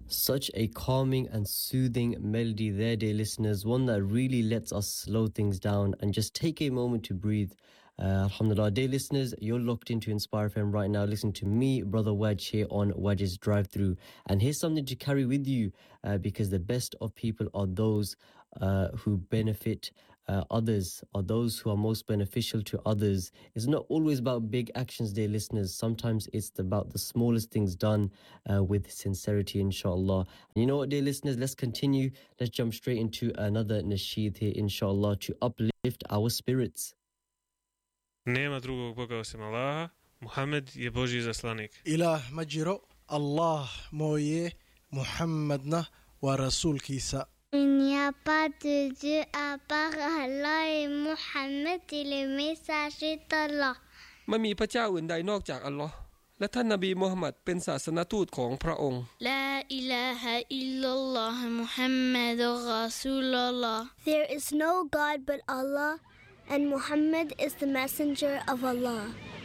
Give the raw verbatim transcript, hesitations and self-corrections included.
Such a calming and soothing melody there, dear listeners, one that really lets us slow things down and just take a moment to breathe. Uh, Alhamdulillah, dear listeners, you're locked into Inspire F M right now, listening to me, Brother Wedge, here on Wedge's Drive Through. And here's something to carry with you, uh, because the best of people are those uh, who benefit uh, others, or those who are most beneficial to others. It's not always about big actions, dear listeners. Sometimes it's about the smallest things done uh, with sincerity, inshallah. And you know what, dear listeners, let's continue. Let's jump straight into another nasheed here, inshallah, to uplift our spirits. Nema drugog Boga osim Allaha, Muhammed je Božji zaslanik. Ilah ma jiro, Allah mooye, Muhammadna waa rasuulkiisa. Il n'y a pas de Dieu à part Allah et Muhammad est le messager d'Allah. ไม่มีพระเจ้าอื่นใดนอกจากอัลลอฮ์และท่านนบีมูฮัมหมัดเป็นศาสนทูตของพระองค์ La ilaha illallah Muhammadur Rasulullah. There is no God but Allah, and Muhammad is the messenger of Allah.